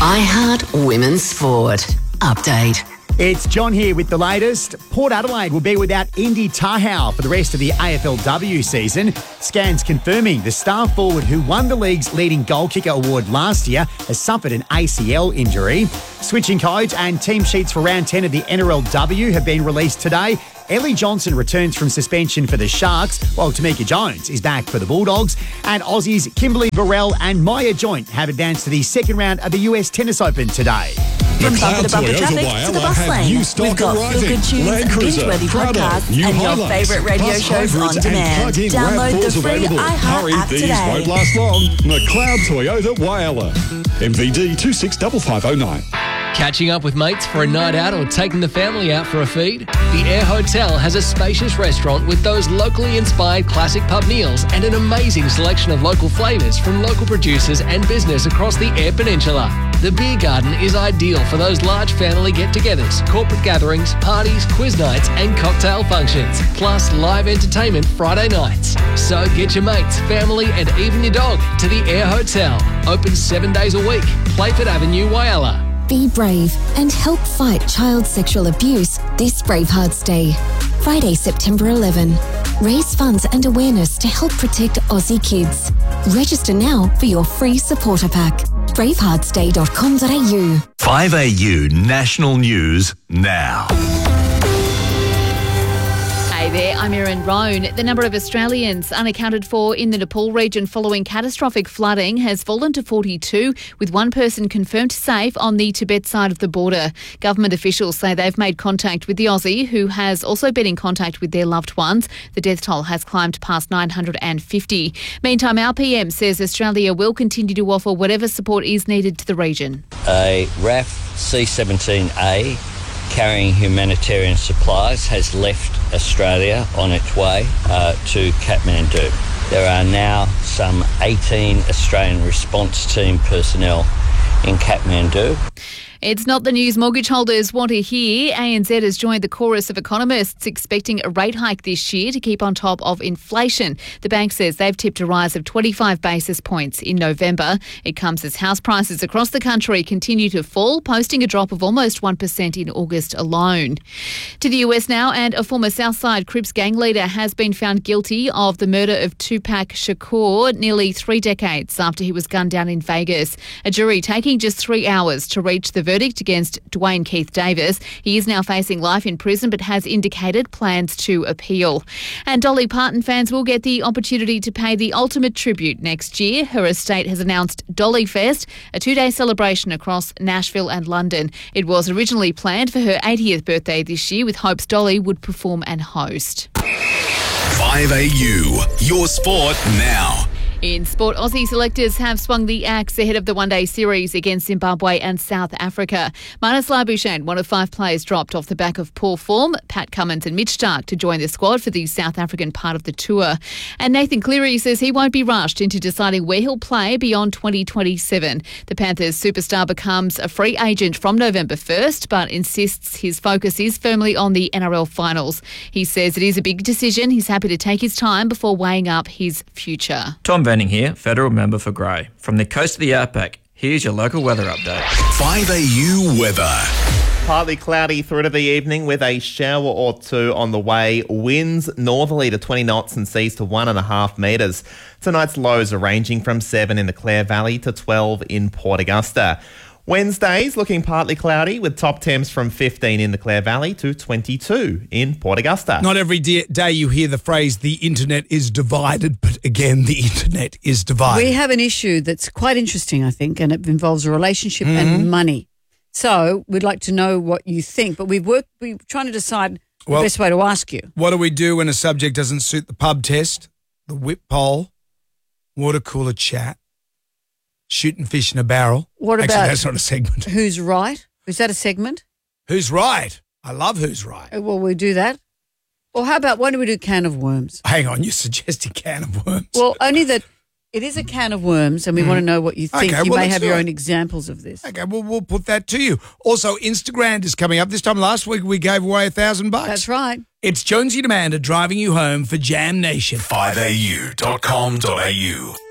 iHeart Women's Sport. Update. It's John here with the latest. Port Adelaide will be without Indy Tahau for the rest of the AFLW season. Scans confirming the star forward who won the league's leading goal kicker award last year has suffered an ACL injury. Switching codes and team sheets for round 10 of the NRLW have been released today. Ellie Johnson returns from suspension for the Sharks, while Tamika Jones is back for the Bulldogs. And Aussies Kimberly Burrell and Maya Joint have advanced to the second round of the US Tennis Open today. From bumper to bumper traffic to the bus lane, we've got feel-good tunes, binge-worthy podcasts, and your favourite radio shows on demand. Download the free iHeart app today. These won't last long. McLeod Toyota Whyalla. MVD 265509. Catching up with mates for a night out or taking the family out for a feed? The Air Hotel has a spacious restaurant with those locally inspired classic pub meals and an amazing selection of local flavours from local producers and business across the Eyre Peninsula. The beer garden is ideal for those large family get-togethers, corporate gatherings, parties, quiz nights and cocktail functions, plus live entertainment Friday nights. So get your mates, family and even your dog to the Air Hotel. Open 7 days a week. Playford Avenue, Whyalla. Be brave and help fight child sexual abuse this Bravehearts Day. Friday, September 11. Raise funds and awareness to help protect Aussie kids. Register now for your free supporter pack. braveheartsday.com.au. 5AU National News now. Hey there, I'm Erin Roan. The number of Australians unaccounted for in the Nepal region following catastrophic flooding has fallen to 42, with one person confirmed safe on the Tibet side of the border. Government officials say they've made contact with the Aussie, who has also been in contact with their loved ones. The death toll has climbed past 950. Meantime, our PM says Australia will continue to offer whatever support is needed to the region. A RAF C-17A carrying humanitarian supplies has left Australia on its way to Kathmandu. There are now some 18 Australian response team personnel in Kathmandu. It's not the news mortgage holders want to hear. ANZ has joined the chorus of economists expecting a rate hike this year to keep on top of inflation. The bank says they've tipped a rise of 25 basis points in November. It comes as house prices across the country continue to fall, posting a drop of almost 1% in August alone. To the US now, and a former Southside Crips gang leader has been found guilty of the murder of Tupac Shakur nearly 3 decades after he was gunned down in Vegas. A jury taking just 3 hours to reach the verdict against Dwayne Keith Davis. He is now facing life in prison but has indicated plans to appeal. And Dolly Parton fans will get the opportunity to pay the ultimate tribute next year. Her estate has announced Dolly Fest, a 2-day celebration across Nashville and London. It was originally planned for her 80th birthday this year, with hopes Dolly would perform and host. 5AU, your sport now. In sport, Aussie selectors have swung the axe ahead of the one-day series against Zimbabwe and South Africa. Marnus Labuschagne, one of 5 players dropped off the back of poor form. Pat Cummins and Mitch Starc to join the squad for the South African part of the tour. And Nathan Cleary says he won't be rushed into deciding where he'll play beyond 2027. The Panthers superstar becomes a free agent from November 1st, but insists his focus is firmly on the NRL finals. He says it is a big decision. He's happy to take his time before weighing up his future. Tom Venning here, federal member for Grey. From the coast of the outback, here's your local weather update. 5AU weather. Partly cloudy through to the evening with a shower or two on the way. Winds northerly to 20 knots and seas to 1.5 metres. Tonight's lows are ranging from 7 in the Clare Valley to 12 in Port Augusta. Wednesday's looking partly cloudy with top temps from 15 in the Clare Valley to 22 in Port Augusta. Not every day you hear the phrase, the internet is divided, but again, the internet is divided. We have an issue that's quite interesting, I think, and it involves a relationship and money. So we'd like to know what you think, but we're trying to decide the best way to ask you. What do we do when a subject doesn't suit the pub test, the whip poll, water cooler chat, shooting fish in a barrel? What about... Actually, that's not a segment. Who's right? Is that a segment? Who's right? I love Who's Right. Well, we do that. Or how about, why don't we do can of worms? Hang on, you suggested can of worms. Well, only that it is a can of worms and we want to know what you think. Okay, you may have your own examples of this. Okay, well, we'll put that to you. Also, Instagram is coming up. This time last week, we gave away $1,000. That's right. It's Jonesy and Amanda driving you home for Jam Nation. 5AU.com.au